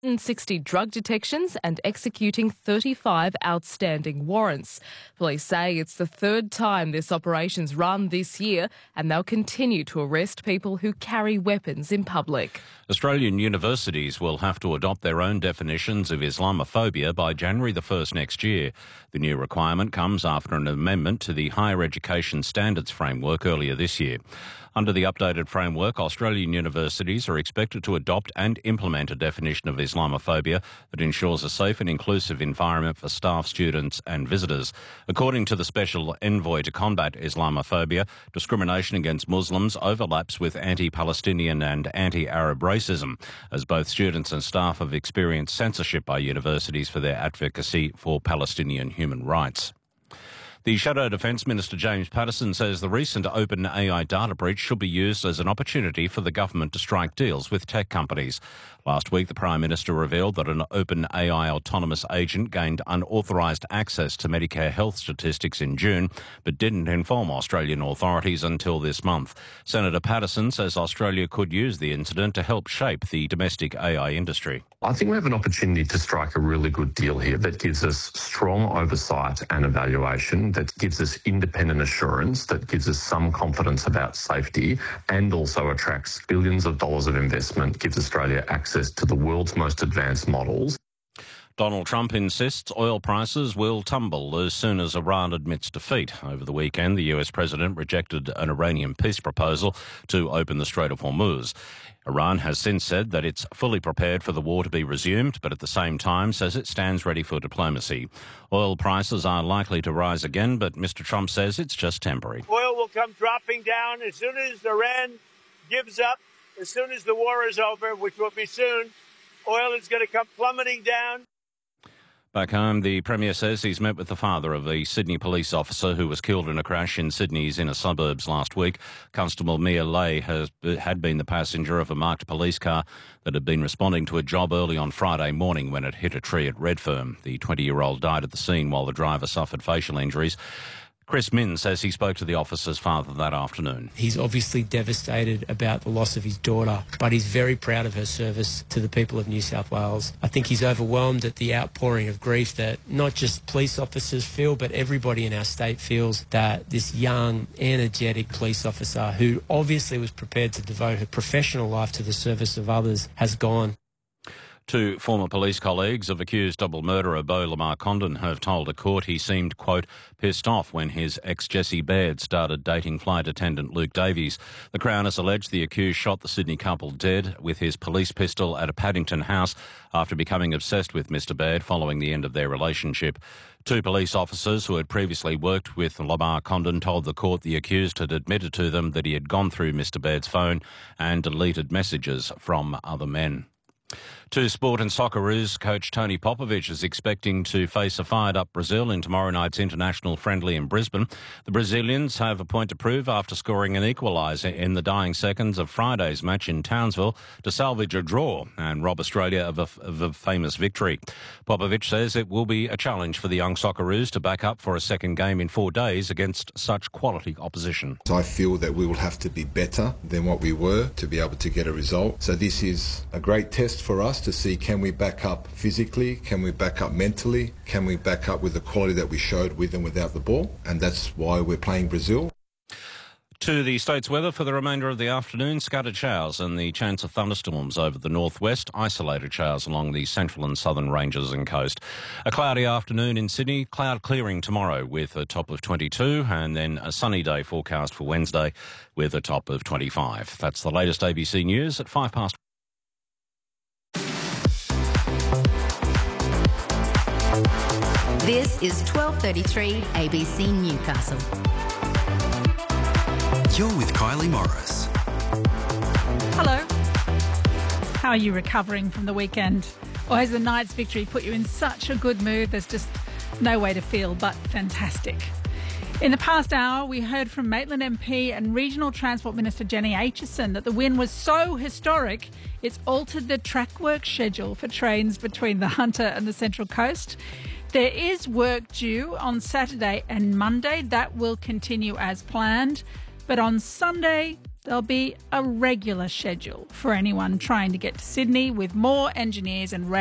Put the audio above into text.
60 drug detections and executing 35 outstanding warrants. Police say it's the third time this operation's run this year, and they'll continue to arrest people who carry weapons in public. Australian universities will have to adopt their own definitions of Islamophobia by January the 1st next year. The new requirement comes after an amendment to the Higher Education Standards Framework earlier this year. Under the updated framework, Australian universities are expected to adopt and implement a definition of Islamophobia that ensures a safe and inclusive environment for staff, students and visitors. According to the Special Envoy to Combat Islamophobia, discrimination against Muslims overlaps with anti-Palestinian and anti-Arab racism, as both students and staff have experienced censorship by universities for their advocacy for Palestinian human rights. The Shadow Defence Minister James Paterson says the recent OpenAI data breach should be used as an opportunity for the government to strike deals with tech companies. Last week, the Prime Minister revealed that an OpenAI autonomous agent gained unauthorised access to Medicare health statistics in June, but didn't inform Australian authorities until this month. Senator Paterson says Australia could use the incident to help shape the domestic AI industry. I think we have an opportunity to strike a really good deal here that gives us strong oversight and evaluation, that gives us independent assurance, that gives us some confidence about safety, and also attracts billions of dollars of investment, gives Australia access to the world's most advanced models. Donald Trump insists oil prices will tumble as soon as Iran admits defeat. Over the weekend, the US president rejected an Iranian peace proposal to open the Strait of Hormuz. Iran has since said that it's fully prepared for the war to be resumed, but at the same time says it stands ready for diplomacy. Oil prices are likely to rise again, but Mr. Trump says it's just temporary. Oil will come dropping down as soon as Iran gives up, as soon as the war is over, which will be soon. Oil is going to come plummeting down. Back home, the Premier says he's met with the father of a Sydney police officer who was killed in a crash in Sydney's inner suburbs last week. Constable Mia Lay had been the passenger of a marked police car that had been responding to a job early on Friday morning when it hit a tree at Redfern. The 20-year-old died at the scene while the driver suffered facial injuries. Chris Min says he spoke to the officer's father that afternoon. He's obviously devastated about the loss of his daughter, but he's very proud of her service to the people of New South Wales. I think he's overwhelmed at the outpouring of grief that not just police officers feel, but everybody in our state feels that this young, energetic police officer who obviously was prepared to devote her professional life to the service of others has gone. Two former police colleagues of accused double murderer Beau Lamar Condon have told a court he seemed, quote, pissed off when his ex Jessie Baird started dating flight attendant Luke Davies. The Crown has alleged the accused shot the Sydney couple dead with his police pistol at a Paddington house after becoming obsessed with Mr Baird following the end of their relationship. Two police officers who had previously worked with Lamar Condon told the court the accused had admitted to them that he had gone through Mr Baird's phone and deleted messages from other men. To sport and Socceroos, coach Tony Popovic is expecting to face a fired-up Brazil in tomorrow night's international friendly in Brisbane. The Brazilians have a point to prove after scoring an equaliser in the dying seconds of Friday's match in Townsville to salvage a draw and rob Australia of a famous victory. Popovic says it will be a challenge for the young Socceroos to back up for a second game in 4 days against such quality opposition. I feel that we will have to be better than what we were to be able to get a result. So this is a great test for us to see, can we back up physically, can we back up mentally, can we back up with the quality that we showed with and without the ball, and that's why we're playing Brazil. To the state's weather for the remainder of the afternoon, scattered showers and the chance of thunderstorms over the northwest, isolated showers along the central and southern ranges and coast. A cloudy afternoon in Sydney, cloud clearing tomorrow with a top of 22, and then a sunny day forecast for Wednesday with a top of 25. That's the latest ABC News at 1:05. This is 12:33 ABC Newcastle. You're with Kylie Morris. Hello. How are you recovering from the weekend? Or has the night's victory put you in such a good mood there's just no way to feel but fantastic? In the past hour, we heard from Maitland MP and Regional Transport Minister Jenny Aitchison that the win was so historic it's altered the track work schedule for trains between the Hunter and the Central Coast. There is work due on Saturday and Monday. That will continue as planned. But on Sunday, there'll be a regular schedule for anyone trying to get to Sydney, with more engineers and rail